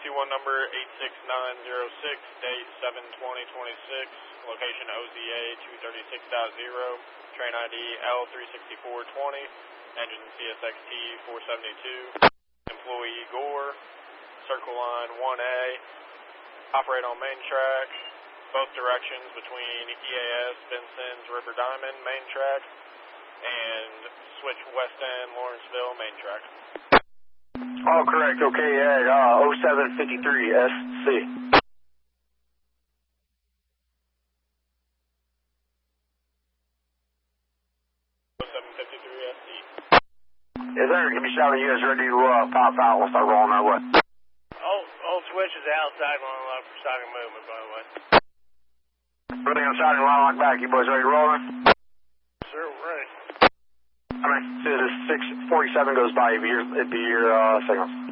321 number 86906, date 7/20/26, location OZA 236.0, train ID L36420, engine CSXT 472, employee Gore, circle line 1A, operate on main track, both directions between EAS, Benson's, River Diamond, main track, and switch west end, Lawrenceville, main track. All correct, okay, at 0753 SC. 0753 SC. Yes, sir, give me a shout when you guys ready to pop out. We'll start rolling our way. Old switch is outside line lock for starting movement, by the way. Running outside and line lock back. You boys ready rolling? Sir, we're ready. All right, so this 647 goes by. It'd be your signals.